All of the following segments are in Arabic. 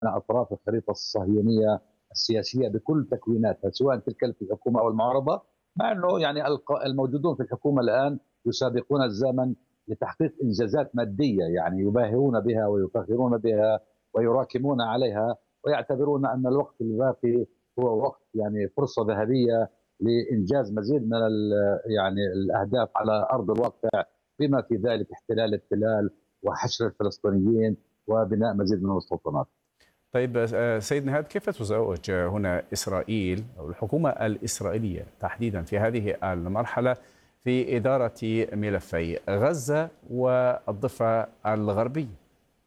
أطراف الخريطة الصهيونية السياسية بكل تكويناتها، سواء تلك في الحكومة أو المعارضة، مع أنه يعني الموجودون في الحكومة الآن يسابقون الزمن لتحقيق إنجازات مادية، يعني يباهرون بها ويفخرون بها ويراكمون عليها، ويعتبرون أن الوقت الباقي هو وقت يعني فرصة ذهبية لإنجاز مزيد من يعني الأهداف على أرض الواقع، بما في ذلك احتلال التلال وحشر الفلسطينيين وبناء مزيد من المستوطنات. طيب سيد نهاد، كيف تزوج هنا إسرائيل أو الحكومة الإسرائيلية تحديدا في هذه المرحلة في إدارة ملفي غزة والضفة الغربية؟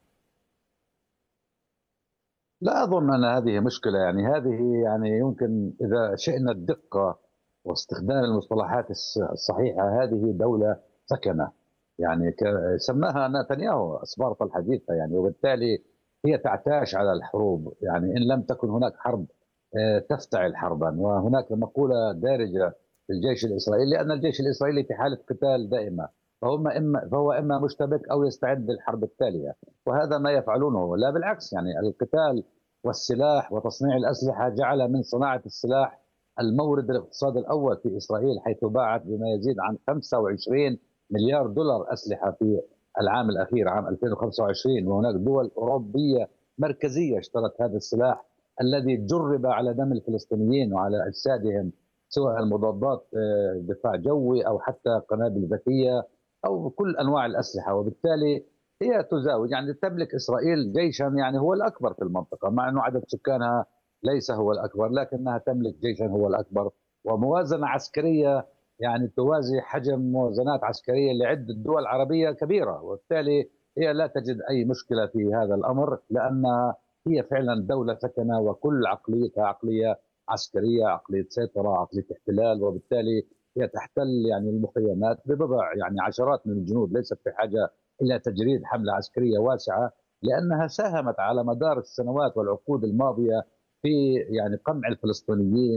لا أظن أن هذه مشكلة، يعني هذه يعني يمكن إذا شئنا الدقة واستخدام المصطلحات الصحيحة، هذه دولة سكنة، يعني سماها نتنياهو سبارتا الحديثة، يعني وبالتالي هي تعتاش على الحروب، يعني إن لم تكن هناك حرب تفتعل حربا. وهناك مقولة دارجة في الجيش الإسرائيلي، لأن الجيش الإسرائيلي في حالة قتال دائمة، فهو إما مشتبك أو يستعد للحرب التالية، وهذا ما يفعلونه. لا بالعكس، يعني القتال والسلاح وتصنيع الأسلحة جعل من صناعة السلاح المورد الاقتصادي الأول في إسرائيل، حيث باعت بما يزيد عن 25 مليار دولار أسلحة في العام الأخير عام 2025. وهناك دول أوروبية مركزية اشترت هذا السلاح الذي جرب على دم الفلسطينيين وعلى أجسادهم، سواء المضادات دفاع جوي أو حتى قنابل ذكية أو كل أنواع الأسلحة. وبالتالي هي تزاوج، يعني تملك إسرائيل جيشا يعني هو الأكبر في المنطقة، مع أنه عدد سكانها ليس هو الأكبر، لكنها تملك جيشا هو الأكبر وموازنة عسكرية يعني توازي حجم موازنات عسكرية لعدة دول عربية كبيرة. وبالتالي هي لا تجد أي مشكلة في هذا الأمر، لأنها هي فعلا دولة سكنة وكل عقليتها عقلية عسكرية، عقلية سيطرة، عقلية احتلال. وبالتالي هي تحتل يعني المخيمات ببضع يعني عشرات من الجنود، ليست بحاجة إلى تجريد حملة عسكرية واسعة، لأنها ساهمت على مدار السنوات والعقود الماضية في يعني قمع الفلسطينيين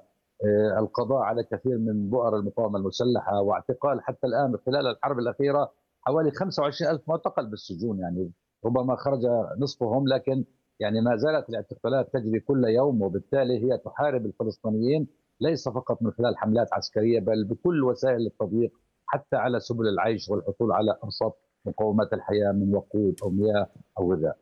والقضاء على كثير من بؤر المقاومة المسلحة، واعتقال حتى الآن خلال الحرب الأخيرة حوالي 25 ألف معتقل بالسجون، يعني ربما خرج نصفهم، لكن يعني ما زالت الاعتقالات تجري كل يوم. وبالتالي هي تحارب الفلسطينيين ليس فقط من خلال حملات عسكرية، بل بكل وسائل التضييق حتى على سبل العيش والحصول على أبسط مقومات الحياة من وقود أو مياه أو غذاء.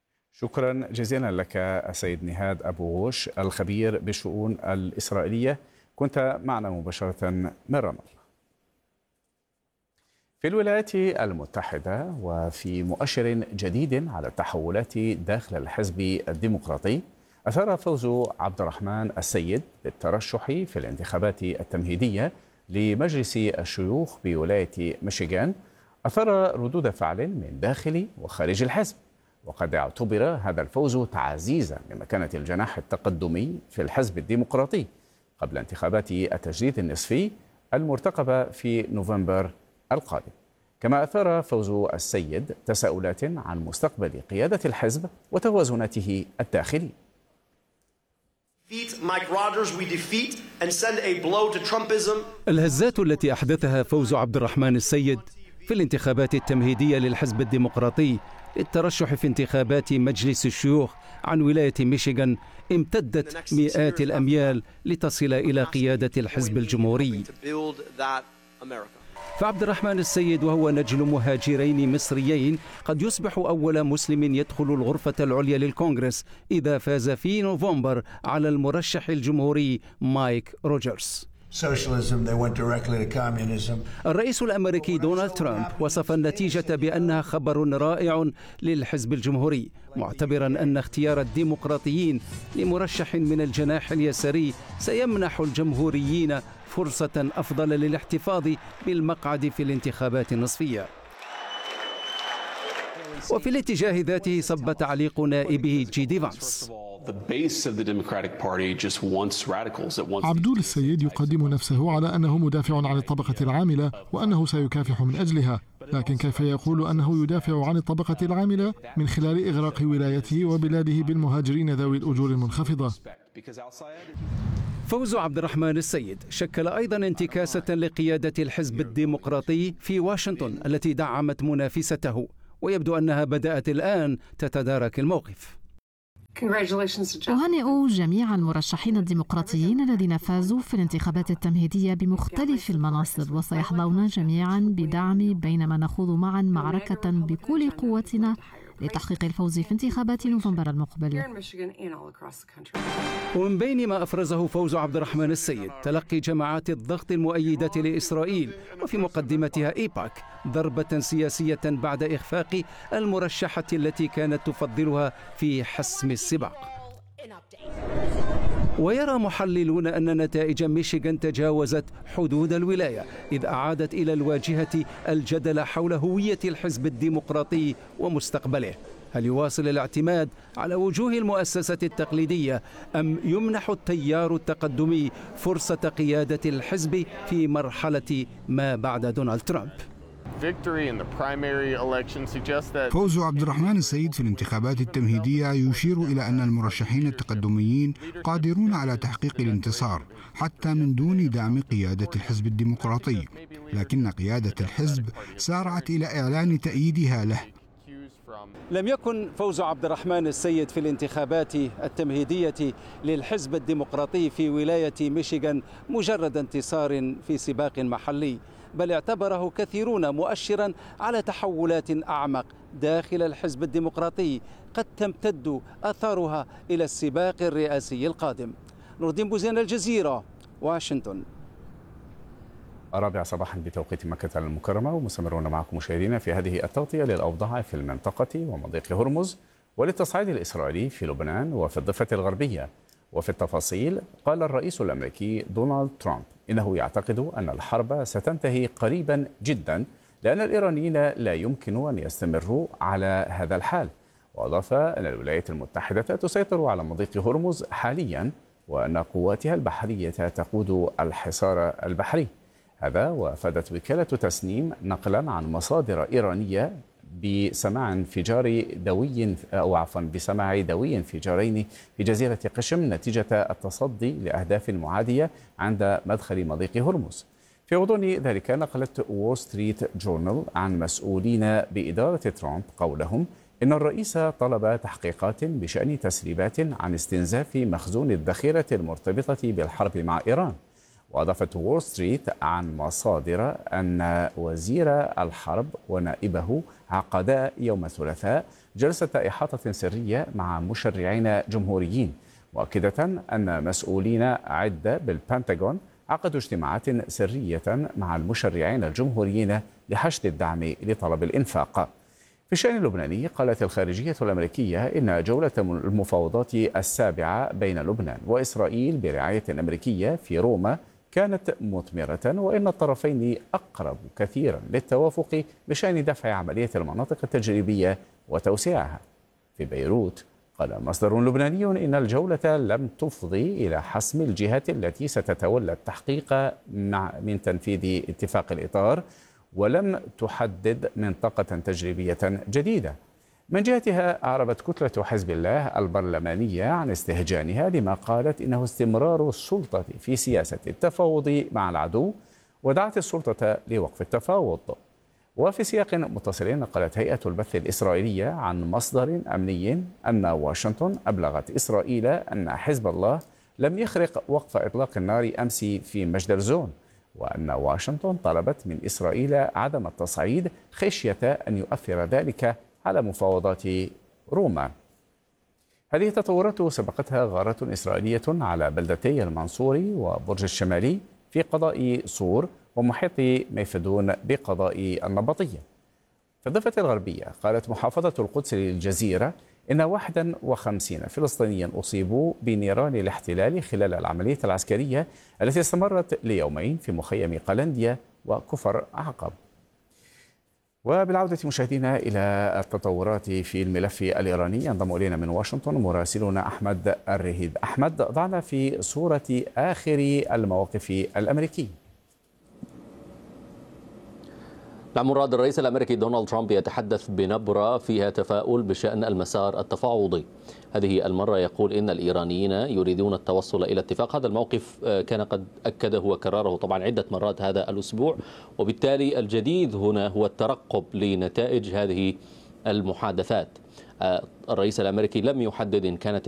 شكرا جزيلا لك السيد نهاد أبو غوش، الخبير بالشؤون الإسرائيلية، كنت معنا مباشرة من رام الله. في الولايات المتحدة، وفي مؤشر جديد على التحولات داخل الحزب الديمقراطي، أثار فوز عبد الرحمن السيد بالترشح في الانتخابات التمهيدية لمجلس الشيوخ بولاية ميشيغان أثار ردود فعل من داخل وخارج الحزب، وقد اعتبر هذا الفوز تعزيزا لمكانة الجناح التقدمي في الحزب الديمقراطي قبل انتخابات التجديد النصفي المرتقبة في نوفمبر القادم. كما أثار فوز السيد تساؤلات عن مستقبل قيادة الحزب وتوازناته الداخلي. الهزات التي أحدثها فوز عبد الرحمن السيد في الانتخابات التمهيدية للحزب الديمقراطي للترشح في انتخابات مجلس الشيوخ عن ولاية ميشيغان امتدت مئات الأميال لتصل إلى قيادة الحزب الجمهوري. فعبد الرحمن السيد، وهو نجل مهاجرين مصريين، قد يصبح أول مسلم يدخل الغرفة العليا للكونغرس إذا فاز في نوفمبر على المرشح الجمهوري مايك روجرز. الرئيس الأمريكي دونالد ترامب وصف النتيجة بأنها خبر رائع للحزب الجمهوري، معتبرا أن اختيار الديمقراطيين لمرشح من الجناح اليساري سيمنح الجمهوريين فرصة أفضل للاحتفاظ بالمقعد في الانتخابات النصفية. وفي الاتجاه ذاته صب تعليق نائبه جي دي فانس. عبدول السيد يقدم نفسه على أنه مدافع عن الطبقة العاملة وأنه سيكافح من أجلها، لكن كيف يقول أنه يدافع عن الطبقة العاملة من خلال إغراق ولايته وبلاده بالمهاجرين ذوي الأجور المنخفضة؟ فوز عبد الرحمن السيد شكل أيضا انتكاسة لقيادة الحزب الديمقراطي في واشنطن التي دعمت منافسته، ويبدو أنها بدأت الآن تتدارك الموقف. أهنئ جميع المرشحين الديمقراطيين الذين فازوا في الانتخابات التمهيدية بمختلف المناصب، وسيحظون جميعا بدعمي بينما نخوض معا معركة بكل قوتنا لتحقيق الفوز في انتخابات نوفمبر المقبل. ومن بين ما أفرزه فوز عبد الرحمن السيد تلقي جماعات الضغط المؤيدة لإسرائيل، وفي مقدمتها إيباك ضربة سياسية بعد إخفاق المرشحة التي كانت تفضلها في حسم السباق. ويرى محللون أن نتائج ميشيغان تجاوزت حدود الولاية، إذ أعادت إلى الواجهة الجدل حول هوية الحزب الديمقراطي ومستقبله. هل يواصل الاعتماد على وجوه المؤسسة التقليدية أم يمنح التيار التقدمي فرصة قيادة الحزب في مرحلة ما بعد دونالد ترامب؟ فوز عبد الرحمن السيد في الانتخابات التمهيدية يشير إلى أن المرشحين التقدميين قادرون على تحقيق الانتصار حتى من دون دعم قيادة الحزب الديمقراطي، لكن قيادة الحزب سارعت إلى إعلان تأييدها له. لم يكن فوز عبد الرحمن السيد في الانتخابات التمهيدية للحزب الديمقراطي في ولاية ميشيغان مجرد انتصار في سباق محلي، بل اعتبره كثيرون مؤشرا على تحولات أعمق داخل الحزب الديمقراطي قد تمتد أثارها إلى السباق الرئاسي القادم. نور الدين بوزين، الجزيرة، واشنطن. 4 صباحا بتوقيت مكة المكرمة، ومستمرون معكم مشاهدينا في هذه التغطية للأوضاع في المنطقة ومضيق هرمز وللتصعيد الإسرائيلي في لبنان وفي الضفة الغربية. وفي التفاصيل، قال الرئيس الأمريكي دونالد ترامب إنه يعتقد أن الحرب ستنتهي قريبا جدا، لأن الإيرانيين لا يمكن أن يستمروا على هذا الحال. وأضاف أن الولايات المتحدة تسيطر على مضيق هرمز حاليا، وأن قواتها البحرية تقود الحصار البحري. هذا وافادت وكالة تسنيم نقلا عن مصادر إيرانية بسماع دوي انفجارين في جزيرة قشم نتيجة التصدي لأهداف معادية عند مدخل مضيق هرمز. في غضون ذلك، نقلت وول ستريت جورنال عن مسؤولين بإدارة ترامب قولهم إن الرئيس طلب تحقيقات بشأن تسريبات عن استنزاف مخزون الذخيرة المرتبطة بالحرب مع إيران. وأضافت وول ستريت عن مصادر أن وزير الحرب ونائبه عقدا يوم الثلاثاء جلسة إحاطة سرية مع مشرعين جمهوريين، مؤكدة أن مسؤولين عدة بالبنتاغون عقدوا اجتماعات سرية مع المشرعين الجمهوريين لحشد الدعم لطلب الإنفاق. في الشأن اللبناني، قالت الخارجية الأمريكية إن جولة المفاوضات السابعة بين لبنان وإسرائيل برعاية أمريكية في روما كانت مثمرة، وإن الطرفين أقرب كثيرا للتوافق بشأن دفع عملية المناطق التجريبية وتوسيعها. في بيروت، قال مصدر لبناني إن الجولة لم تفضي إلى حسم الجهات التي ستتولى التحقيق من تنفيذ اتفاق الإطار، ولم تحدد منطقة تجريبية جديدة. من جهتها، أعربت كتلة حزب الله البرلمانية عن استهجانها لما قالت إنه استمرار السلطة في سياسة التفاوض مع العدو، ودعت السلطة لوقف التفاوض. وفي سياق متصل، نقلت هيئة البث الإسرائيلية عن مصدر أمني أن واشنطن أبلغت إسرائيل أن حزب الله لم يخرق وقف إطلاق النار أمس في مجدل زون، وأن واشنطن طلبت من إسرائيل عدم التصعيد خشية أن يؤثر ذلك على مفاوضات روما. هذه التطورات سبقتها غارة إسرائيلية على بلدتي المنصوري وبرج الشمالي في قضاء صور ومحيط ميفدون بقضاء النبطية. في الضفة الغربية، قالت محافظة القدس للجزيرة إن 51 فلسطينيا أصيبوا بنيران الاحتلال خلال العملية العسكرية التي استمرت ليومين في مخيم قلنديا وكفر عقب. وبالعودة مشاهدينا إلى التطورات في الملف الإيراني، ينضم إلينا من واشنطن مراسلنا أحمد الرهيد. أحمد، ضعنا في صورة آخر المواقف الأمريكية. نعم مراد، الرئيس الأمريكي دونالد ترامب يتحدث بنبرة فيها تفاؤل بشأن المسار التفاوضي. هذه المرة يقول إن الإيرانيين يريدون التوصل إلى اتفاق. هذا الموقف كان قد أكده وكرره طبعا عدة مرات هذا الأسبوع، وبالتالي الجديد هنا هو الترقب لنتائج هذه المحادثات. الرئيس الأمريكي لم يحدد إن كانت